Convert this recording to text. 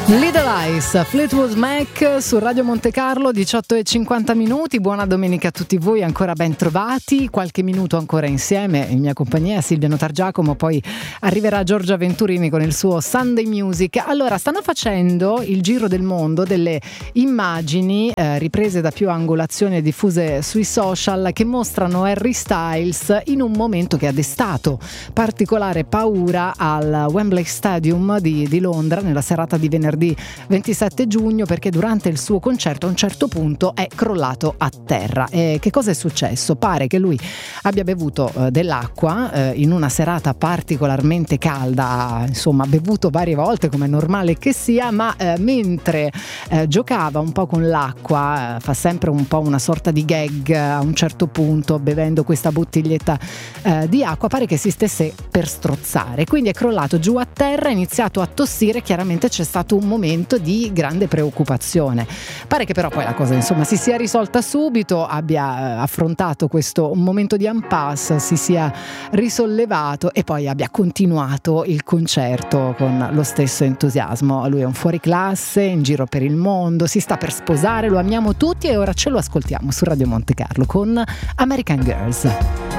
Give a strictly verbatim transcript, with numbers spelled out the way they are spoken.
Little Ice, Fleetwood Mac su Radio Monte Carlo, diciotto e cinquanta minuti. Buona domenica a tutti voi, ancora ben trovati. Qualche minuto ancora insieme in mia compagnia, Silvia Notargiacomo, poi arriverà Giorgia Venturini con il suo Sunday Music. Allora, stanno facendo il giro del mondo delle immagini eh, riprese da più angolazioni e diffuse sui social che mostrano Harry Styles in un momento che ha destato particolare paura al Wembley Stadium di, di Londra nella serata di venerdì ventisette giugno, perché durante il suo concerto a un certo punto è crollato a terra. E che cosa è successo? Pare che lui abbia bevuto eh, dell'acqua eh, in una serata particolarmente calda, insomma ha bevuto varie volte come è normale che sia, ma eh, mentre eh, giocava un po' con l'acqua, eh, fa sempre un po' una sorta di gag a un certo punto bevendo questa bottiglietta eh, di acqua, pare che si stesse per strozzare, quindi è crollato giù a terra, ha iniziato a tossire. Chiaramente c'è stato un momento di grande preoccupazione. Pare che però poi la cosa insomma si sia risolta subito, abbia affrontato questo momento di impasse, si sia risollevato e poi abbia continuato il concerto con lo stesso entusiasmo. Lui è un fuoriclasse, in giro per il mondo, si sta per sposare, lo amiamo tutti e ora ce lo ascoltiamo su Radio Monte Carlo con American Girls.